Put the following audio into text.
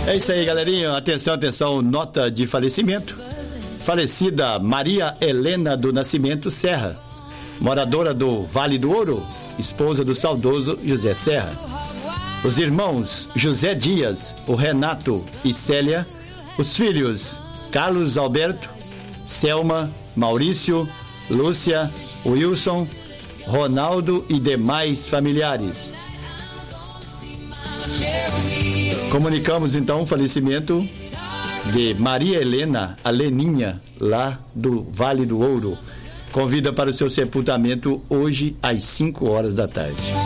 É isso aí, galerinha. Atenção, atenção, nota de falecimento. Falecida Maria Helena do Nascimento Serra, moradora do Vale do Ouro, esposa do saudoso José Serra. Os irmãos José Dias, o Renato e Célia, os filhos Carlos Alberto, Selma, Maurício, Lúcia, Wilson, Ronaldo e demais familiares. Comunicamos então o falecimento de Maria Helena, a Leninha, lá do Vale do Ouro. Convida para o seu sepultamento hoje às 5 horas da tarde.